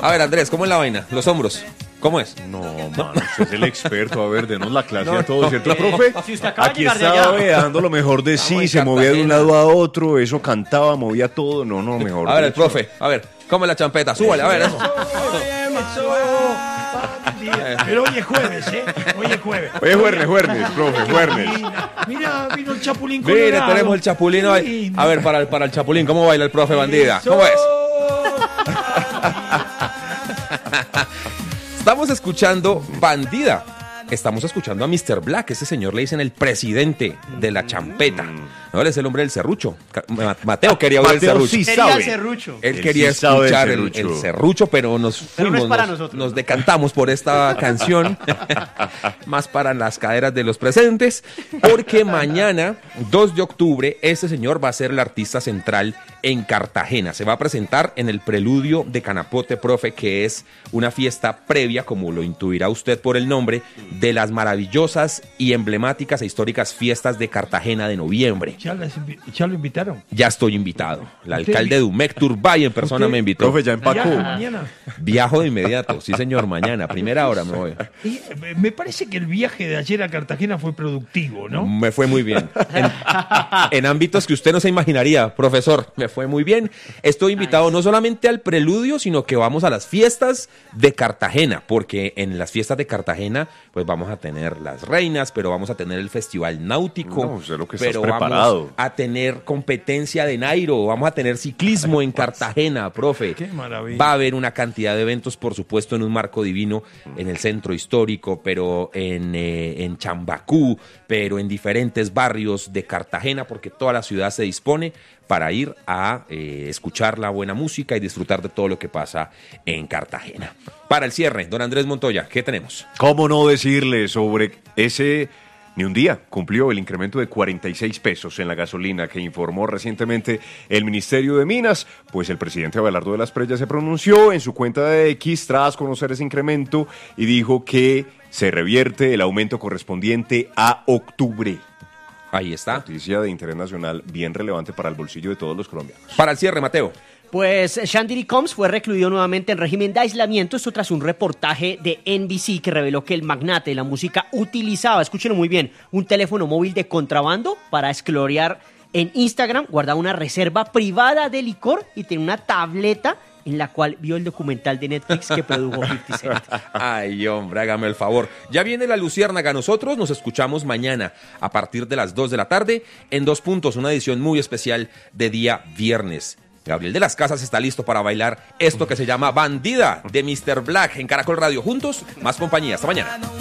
A ver, Andrés, ¿cómo es la vaina? Los hombros. ¿Cómo es? No, mano, usted es el experto. A ver, denos la clase a todos, ¿cierto, profe? Si usted acaba de Aquí llegar de estaba allá. dando lo mejor de Estamos sí, en se movía de un Cartagena. lado a otro, eso cantaba, movía todo. No, mejor. A ver, el dicho. profe. A ver, ¿cómo es la champeta? Súbale, a ver eso. Pero hoy es jueves, ¿eh? Hoy es jueves. Oye, Juernes, profe, Juernes. Mira, vino el Chapulín Mire, Colorado. tenemos el chapulín hoy. Sí, A ver, para el chapulín, ¿cómo baila el profe bandida? ¿Cómo es? Estamos escuchando Bandida. Estamos escuchando a Mr. Black. Ese señor le dicen el presidente de la champeta. No, él es el hombre del serrucho. Mateo quería oír el Mateo serrucho. sí Sería sabe. el serrucho. Él Él quería sí sabe escuchar del el serrucho. serrucho, pero nos Pero no fuimos, es para nos, nosotros. nos decantamos por esta canción, más para las caderas de los presentes, porque mañana, 2 de octubre, este señor va a ser el artista central en Cartagena. Se va a presentar en el Preludio de Canapote, profe, que es una fiesta previa, como lo intuirá usted por el nombre, de las maravillosas y emblemáticas e históricas fiestas de Cartagena de noviembre. Ya lo invitaron. Ya estoy invitado. El alcalde de Umec Turbay en persona usted- me invitó. Profe, ya empacó. Ya, mañana. Viajo de inmediato, sí señor, mañana, primera hora me voy. Y, me parece que el viaje de ayer a Cartagena fue productivo, ¿no? Me fue muy bien. En ámbitos que usted no se imaginaría, profesor, me fue muy bien. Estoy invitado no solamente al preludio, sino que vamos a las fiestas de Cartagena, porque en las fiestas de Cartagena, pues vamos a tener las reinas, pero vamos a tener el festival náutico, No, sé lo que estás pero preparado. vamos a tener competencia de Nairo, vamos a tener ciclismo en Cartagena, profe. Qué maravilla. Va a haber una cantidad de eventos, por supuesto, en un marco divino, en el centro histórico, pero en Chambacú, pero en diferentes barrios de Cartagena, porque toda la ciudad se dispone para ir a escuchar la buena música y disfrutar de todo lo que pasa en Cartagena. Para el cierre, don Andrés Montoya, ¿qué tenemos? ¿Cómo no decirle sobre ese? Ni un día cumplió el incremento de 46 pesos en la gasolina que informó recientemente el Ministerio de Minas, pues el presidente Abelardo de las Preyas se pronunció en su cuenta de X tras conocer ese incremento y dijo que se revierte el aumento correspondiente a octubre. Ahí está. Noticia de interés nacional bien relevante para el bolsillo de todos los colombianos. Para el cierre, Mateo. Pues Shandiri Combs fue recluido nuevamente en régimen de aislamiento, esto tras un reportaje de NBC que reveló que el magnate de la música utilizaba, escúchenlo muy bien, un teléfono móvil de contrabando para explorar en Instagram, guardaba una reserva privada de licor y tenía una tableta en la cual vio el documental de Netflix que produjo 50 Cent. Ay, hombre, hágame el favor. Ya viene la Luciérnaga. Nosotros nos escuchamos mañana a partir de las 2 de la tarde en 2 Puntos, una edición muy especial de día viernes. Gabriel de las Casas está listo para bailar esto que se llama Bandida de Mr. Black en Caracol Radio. Juntos, más compañía. Hasta mañana.